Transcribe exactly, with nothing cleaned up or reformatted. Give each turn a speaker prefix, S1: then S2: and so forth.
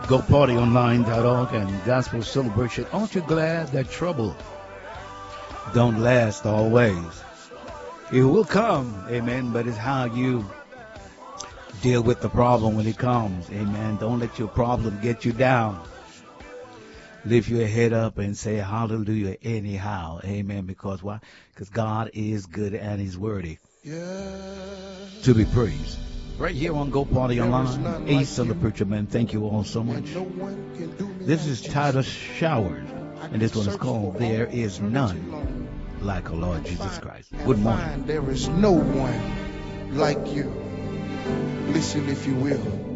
S1: go party online dot org and Gospel Celebration. Aren't you glad that trouble don't last always? It will come, amen, but it's how you deal with the problem when it comes, amen. Don't let your problem get you down. Lift your head up and say hallelujah anyhow, amen, because why? Because God is good and he's worthy to be praised. Right here on Go Party Online, Ace of the Preacher Man. Thank you all so much. This is Titus Showers, and this one is called There Is None Like Our Lord Jesus Christ. Good morning.
S2: There is no one like you. Listen, if you will.